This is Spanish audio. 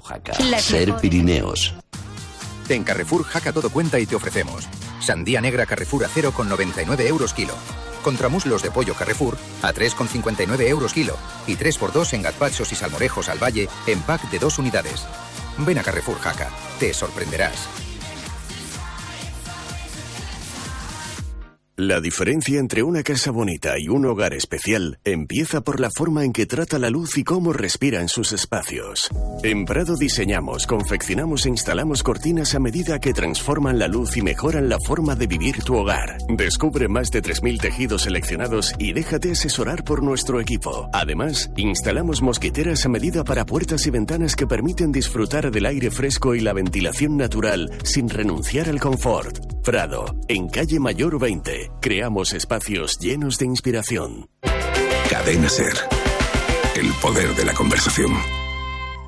Jaca. Ser Pirineos. En Carrefour, Jaca todo cuenta y te ofrecemos sandía negra Carrefour a 0,99 euros kilo. Contramuslos de pollo Carrefour a 3,59 euros kilo. Y 3x2 en gazpachos y salmorejos al valle en pack de 2 unidades. Ven a Carrefour Jaca. Te sorprenderás. La diferencia entre una casa bonita y un hogar especial empieza por la forma en que trata la luz y cómo respira en sus espacios. En Prado diseñamos, confeccionamos e instalamos cortinas a medida que transforman la luz y mejoran la forma de vivir tu hogar. Descubre más de 3.000 tejidos seleccionados y déjate asesorar por nuestro equipo. Además, instalamos mosquiteras a medida para puertas y ventanas que permiten disfrutar del aire fresco y la ventilación natural sin renunciar al confort. Prado, en Calle Mayor 20. Creamos espacios llenos de inspiración. Cadena SER. El poder de la conversación.